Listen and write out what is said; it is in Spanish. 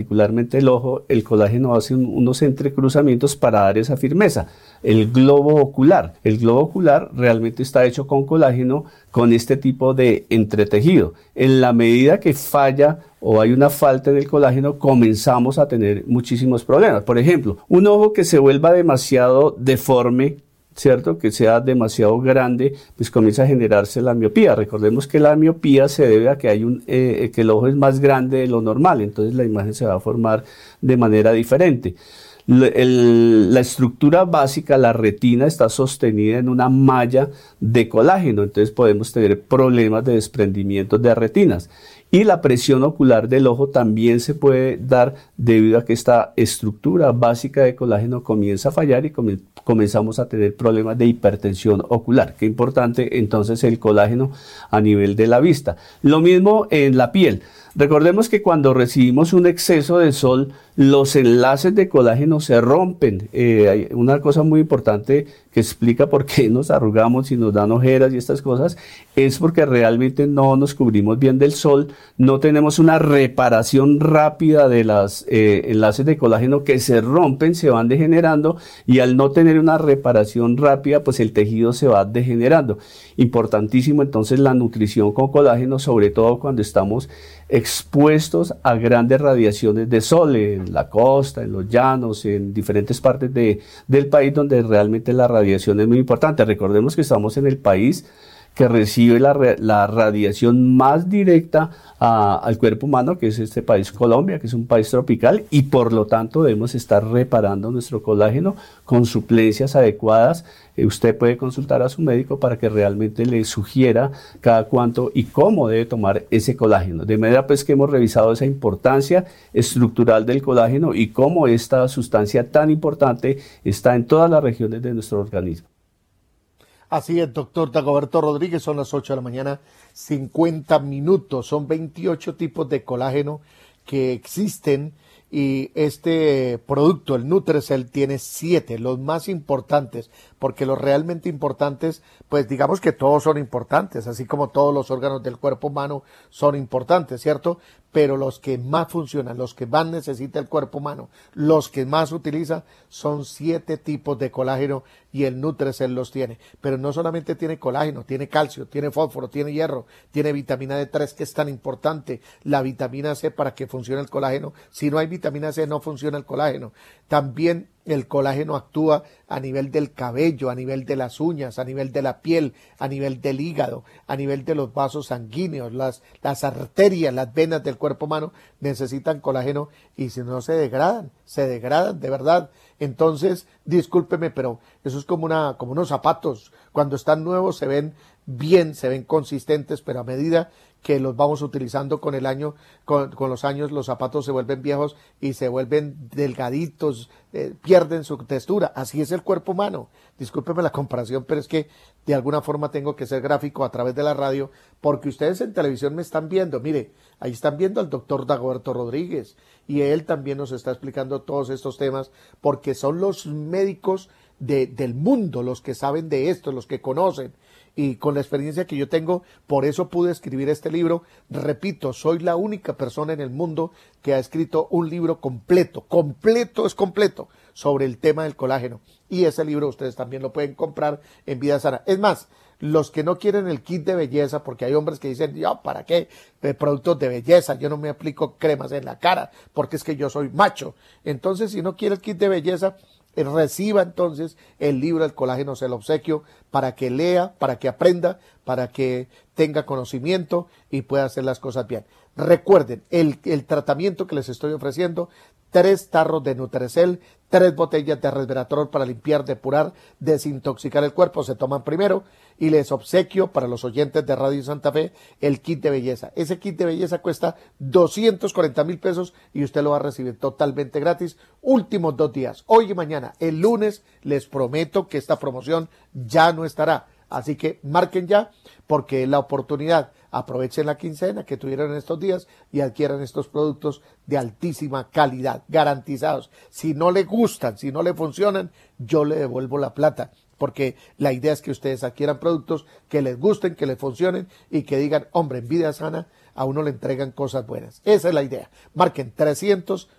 particularmente el ojo, el colágeno hace unos entrecruzamientos para dar esa firmeza. El globo ocular realmente está hecho con colágeno, con este tipo de entretejido. En la medida que falla o hay una falta en el colágeno, comenzamos a tener muchísimos problemas. Por ejemplo, un ojo que se vuelva demasiado deforme, ¿cierto? Que sea demasiado grande, pues comienza a generarse la miopía. Recordemos que la miopía se debe a que que el ojo es más grande de lo normal, entonces la imagen se va a formar de manera diferente. La estructura básica, la retina, está sostenida en una malla de colágeno, entonces podemos tener problemas de desprendimiento de retinas. Y la presión ocular del ojo también se puede dar debido a que esta estructura básica de colágeno comienza a fallar y comenzamos a tener problemas de hipertensión ocular. Qué importante entonces el colágeno a nivel de la vista. Lo mismo en la piel. Recordemos que cuando recibimos un exceso de sol, los enlaces de colágeno se rompen. Hay una cosa muy importante que explica por qué nos arrugamos y nos dan ojeras y estas cosas, es porque realmente no nos cubrimos bien del sol, no tenemos una reparación rápida de los enlaces de colágeno que se rompen, se van degenerando, y al no tener una reparación rápida, pues el tejido se va degenerando. Importantísimo entonces la nutrición con colágeno, sobre todo cuando estamos expuestos a grandes radiaciones de sol, en la costa, en los llanos, en diferentes partes del país donde realmente la radiación es muy importante. Recordemos que estamos en el país que recibe la radiación más directa al cuerpo humano, que es este país Colombia, que es un país tropical, y por lo tanto debemos estar reparando nuestro colágeno con suplencias adecuadas. Usted puede consultar a su médico para que realmente le sugiera cada cuánto y cómo debe tomar ese colágeno. De manera pues que hemos revisado esa importancia estructural del colágeno y cómo esta sustancia tan importante está en todas las regiones de nuestro organismo. Así es, doctor Dagoberto Rodríguez, son las 8 de la mañana, 50 minutos. Son 28 tipos de colágeno que existen y este producto, el Nutrecel, tiene 7, los más importantes, porque los realmente importantes, pues digamos que todos son importantes, así como todos los órganos del cuerpo humano son importantes, ¿cierto? Pero los que más funcionan, los que más necesita el cuerpo humano, los que más utiliza, son 7 tipos de colágeno y el Nutrecel los tiene. Pero no solamente tiene colágeno, tiene calcio, tiene fósforo, tiene hierro, tiene vitamina D3, que es tan importante, la vitamina C para que funcione el colágeno. Si no hay vitamina C, no funciona el colágeno. También el colágeno actúa a nivel del cabello, a nivel de las uñas, a nivel de la piel, a nivel del hígado, a nivel de los vasos sanguíneos, las arterias, las venas del cuerpo humano necesitan colágeno y si no se degradan de verdad. Entonces, discúlpeme, pero eso es como unos zapatos. Cuando están nuevos se ven bien, se ven consistentes, pero a medida que los vamos utilizando con el año, con los años, los zapatos se vuelven viejos y se vuelven delgaditos, pierden su textura. Así es el cuerpo humano. Discúlpeme la comparación, pero es que de alguna forma tengo que ser gráfico a través de la radio, porque ustedes en televisión me están viendo. Mire, ahí están viendo al doctor Dagoberto Rodríguez y él también nos está explicando todos estos temas, porque son los médicos del mundo los que saben de esto, los que conocen. Y con la experiencia que yo tengo, por eso pude escribir este libro. Repito, soy la única persona en el mundo que ha escrito un libro completo, sobre el tema del colágeno. Y ese libro ustedes también lo pueden comprar en Vida Sana. Es más, los que no quieren el kit de belleza, porque hay hombres que dicen, yo, ¿para qué? Productos de belleza, yo no me aplico cremas en la cara, porque es que yo soy macho. Entonces, si no quiere el kit de belleza, reciba entonces el libro del colágeno, se lo obsequio para que lea, para que aprenda, para que tenga conocimiento y pueda hacer las cosas bien. Recuerden, el tratamiento que les estoy ofreciendo: 3 tarros de Nutrecel, 3 botellas de resveratrol para limpiar, depurar, desintoxicar el cuerpo, se toman primero, y les obsequio para los oyentes de Radio Santa Fe el kit de belleza. Ese kit de belleza cuesta 240,000 pesos y usted lo va a recibir totalmente gratis. Últimos 2 días, hoy y mañana. El lunes les prometo que esta promoción ya no estará. Así que marquen ya, porque es la oportunidad. Aprovechen la quincena que tuvieron en estos días y adquieran estos productos de altísima calidad, garantizados. Si no le gustan, si no le funcionan, yo le devuelvo la plata, porque la idea es que ustedes adquieran productos que les gusten, que les funcionen y que digan, hombre, en Vida Sana a uno le entregan cosas buenas. Esa es la idea. Marquen 300